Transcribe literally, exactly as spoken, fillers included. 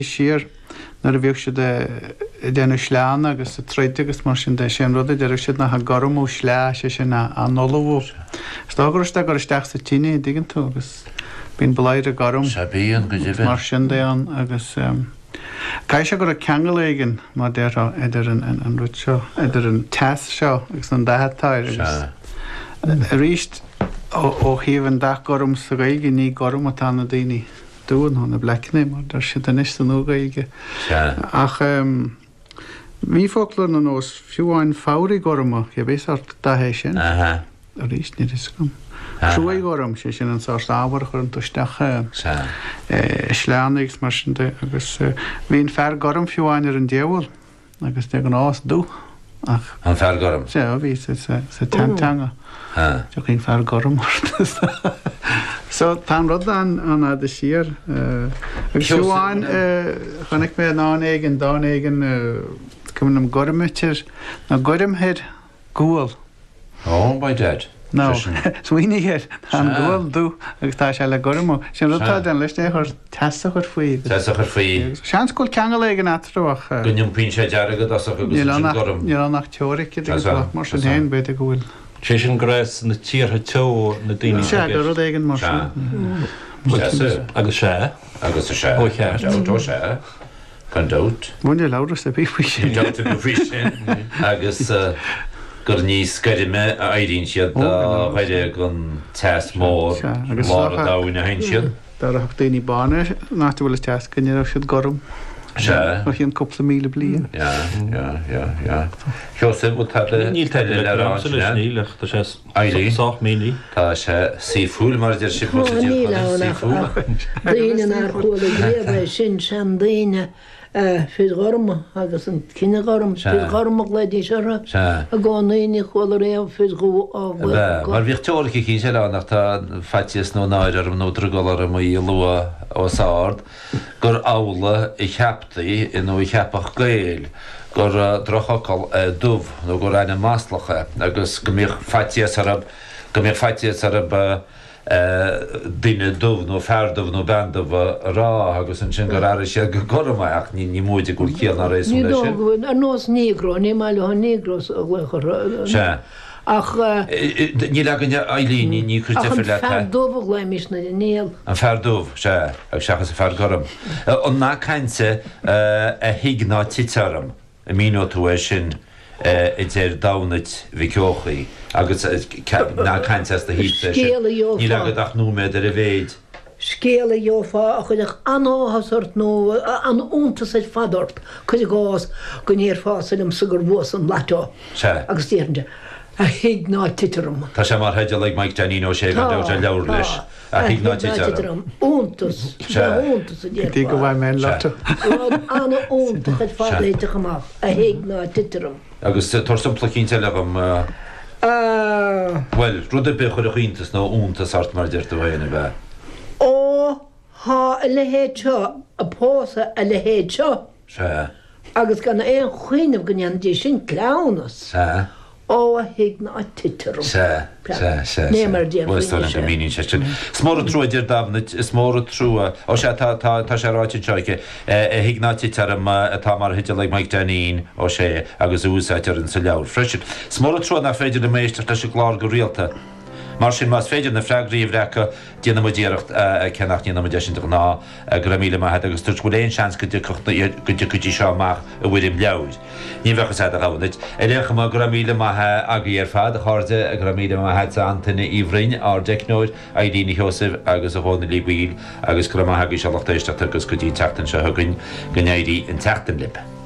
Siar nar a bhíoh siad déanú sleán agus a tréide agus mar sin de sin rud idir siad na garmú slea sé sin an nolahú. Stáguriste gur isteach sa tíine digan tú agus bín bláid a garm mar sin déan agus cai se gur a ceangal éigen má déir idir an rud seo idir an test seo agus an dathetáir agus a ríist ó híomh an dach garm sa gaige ní garm a tána daoine dúin honna blecne mar dar si an is an ógaige. Ach mí fóclar na nós fiúáin fáraí gorma ge bés art dahéis sin a ríist ní is gom. Trúi gorm sé sin an sást ábhar chur an tuisteach sleánnigs mar sin agus bhíon fear gorm fiúáin ar an déhil agus de an ás dú. An fear gorm? sé a bhí sa teantanga. Teach ín fear gorm So tá rud an an de siar siúáin chunig mé ná éigen dá éigen cumn am gormitir na gorimhéir gúil. Oh, by dead. No, swíníhéir an gúil dú agus tá se le gormó. Sin rutá den leis é chuir testa chuir faoi. Testa chuir faoi. Seanscoil ceangal éigen atrúach. Gunneum pín sé dearagad as a go sin gorm. Ní annach teóric agus mar sin héin beit a gúil. sé sin grás na tíortha teo na daoine sé gur rud éigen mar agus sé agus a sé ó cheart ó sé gan dót bhaine láras a bhí faoi sin agus gur níos scairime a éiríonn siad bhaide gon test mór lá a dáin a hain siad dar a daoine bána náta bhfuil test cinine siad gorm sé mar híon cúpla míle bliain ja ja ja ja Joseph bú tá níl teidir le nílach tá sé sách mílí tá sé sífúil mar idir si bú sífúil daoine nar chuala gréibh sin sean daoine fid gorma agus an cinenne gorm fid gormach le dí sere a gánaoine chuala réamh fid go á mar bhíoh teolacha cí sé le nach tá fatias nó náidir am nó drogálar am í lua ó sáard gur ála i cheaptaí in nó i cheapach gail gur drochaáil dubh nó gur aine máslacha agus go mbeadh fatias arab go mbeadh fatias arab duine dubh nó feardamh nó bandamh rá agus an sin gur air sé go gormaach ní ní muide gur chéal na rééis Ní dóhfuin ar nós nígró ní meile an nígros a bhfuil sé ach ní legan élíní ní chutefer le dómh le mis na níl an feardúh sé ag seachas a fear gom an ná caiinte a hiigná titarm a míó tú é sin i déir dánaid bhí ceochaí agus ná caiinte a hí ní legad ach nóméid ar a bhéid scéala jófá a chuideach anáhasart nó an úntas é fadort chuide gás go níor fásailm sa gur bhs an latá agus tíirnte a hiig ná titarm. Tá sé mar heidir le Mike Janino sé go de leabhar leis a hiig ná titarm. Úntas úntas Dí go bhhaid mé lata. Anna únta chuid fádaite amach a hiig ná titarm. Agus tosúmpla cínte legam well rud a be chuir a chuíntas nó úntas art mar deirta bhéana bheith. Ó há a lehéad seo a pósa a lehéad seo sé agus gan éon chuoineh gnean dé sin clánas sé ó a hiig ná titarm. sé sé sé Némar déan mín sé smór trú idir damnit is mór trúa ó sé tá sé ráite teige a hiignáti tarm tá mar hiidir le Mike Danín ó sé agus úsáidir an sa leabhar freisin. Smór trú nach féidir na méisteach tá sé glár go rialta. Mar sin más féidir na freagríomhreacha déanana modíirecht cenach ní de sin ná go míle maithe agus tuir bhfuil éon seans go go chutí seoach a bhfuidim leabhid. Ní bhecha sé a gáid. I lecha má go míle maithe agaí ar fad a cháde a go míle maithe antainna íhrin á deicnóid a dtíine Joseph agus a bhána líbíil agus go maithe seachtéisteach agus go dtí teachtain se thugann go néirí an teachtain lib.